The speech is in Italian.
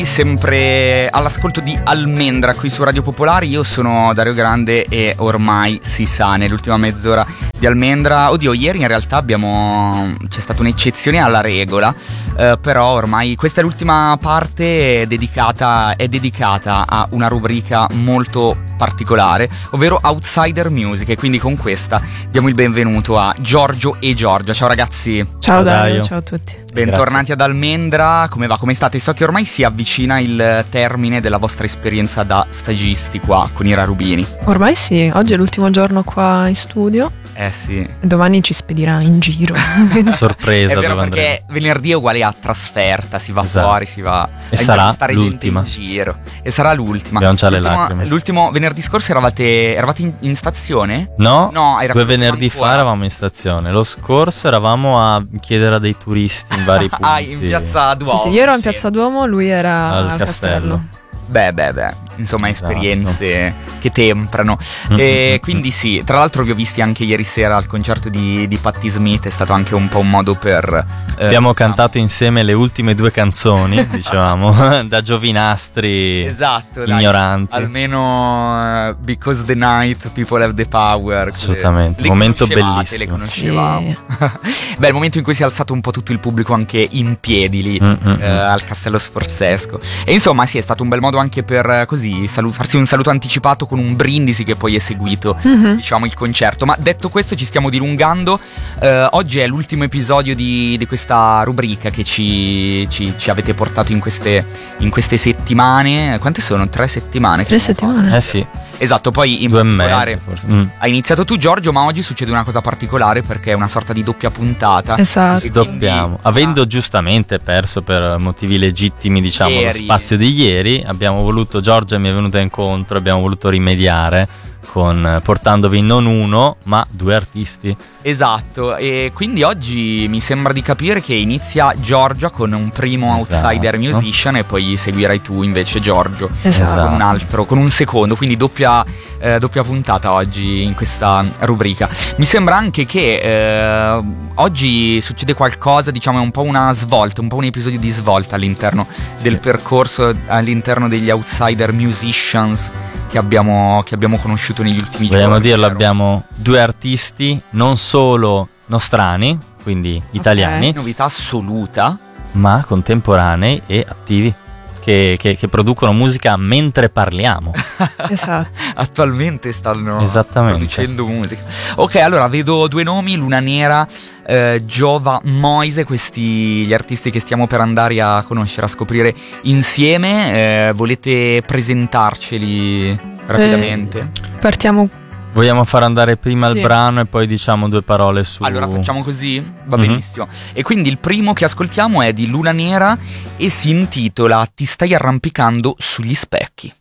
Sempre all'ascolto di Almendra qui su Radio Popolare. Io sono Dario Grande e ormai si sa, nell'ultima mezz'ora di Almendra, oddio, ieri in realtà c'è stata un'eccezione alla regola, però ormai questa è l'ultima parte, è dedicata a una rubrica molto particolare, ovvero Outsider Music, e quindi con questa diamo il benvenuto a Giorgio e Giorgia. Ciao ragazzi. Ciao Dario, ciao a tutti. Bentornati ad Almendra, come va? Come state? So che ormai si avvicina il termine della vostra esperienza da stagisti qua con i Rarubini. Ormai sì, oggi è l'ultimo giorno qua in studio. Sì. E domani ci spedirà in giro. Sorpresa. È vero, perché venerdì è uguale a trasferta, si va fuori, si va e sarà l'ultima. In giro. E sarà l'ultima. Le lacrime. L'ultimo venerdì scorso eravate in stazione? No, 2 venerdì fa eravamo in stazione. Lo scorso eravamo a chiedere a dei turisti in vari punti. In piazza Duomo. Sì, io ero in piazza Duomo, lui era al castello. Beh, insomma, esperienze che temprano. E quindi sì, tra l'altro vi ho visti anche ieri sera al concerto di Patti Smith, è stato anche un po' un modo per... Abbiamo cantato insieme le ultime 2 canzoni, dicevamo, da giovinastri, esatto, ignoranti. Dai, almeno Because the Night, People Have the Power. Assolutamente, momento bellissimo. Le conoscevamo. Sì. Beh, il momento in cui si è alzato un po' tutto il pubblico anche in piedi lì al Castello Sforzesco. E insomma sì, è stato un bel modo anche per così farsi un saluto anticipato con un brindisi che poi è seguito, diciamo, il concerto. Ma detto questo, ci stiamo dilungando. Oggi è l'ultimo episodio di questa rubrica che ci avete portato in queste settimane. Quante sono? 3 settimane? 3 settimane? Sì. Esatto, poi in 2 particolare forse. Hai iniziato tu, Giorgio, ma oggi succede una cosa particolare perché è una sorta di doppia puntata. Esatto. Sdoppiamo. Avendo giustamente perso per motivi legittimi, diciamo, lo spazio di ieri, abbiamo voluto, Giorgia mi è venuta incontro, abbiamo voluto rimediare portandovi non 1 ma 2 artisti. Esatto, e quindi oggi mi sembra di capire che inizia Giorgia con un primo outsider musician e poi seguirai tu invece, Giorgio, con un secondo, quindi doppia puntata oggi in questa rubrica. Mi sembra anche che oggi succede qualcosa, diciamo, è un po' una svolta, un po' un episodio di svolta all'interno del percorso, all'interno degli outsider musicians che abbiamo conosciuto negli ultimi giorni. Vogliamo dirlo, abbiamo 2 artisti non solo nostrani, quindi italiani, novità assoluta, ma contemporanei e attivi che producono musica mentre parliamo. Esatto. Attualmente stanno producendo musica. Ok, allora vedo 2 nomi, Luna Nera, Giova Moise, questi gli artisti che stiamo per andare a conoscere, a scoprire insieme. Volete presentarceli rapidamente? Partiamo. Vogliamo far andare prima il brano e poi diciamo 2 parole su... Allora facciamo così? Va benissimo. E quindi il primo che ascoltiamo è di Luna Nera e si intitola Ti stai arrampicando sugli specchi.